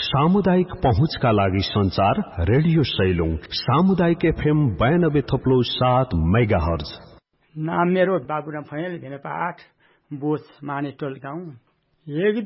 सामुदायिक पहुँचका लागि संचार रेडियो सैलुङ सामुदायिक FM 92.7 मेगाहर्ज। नाम मेरो बाबुराम फैयाल भेनेपा 8 बोस मानेटोल गाउँ।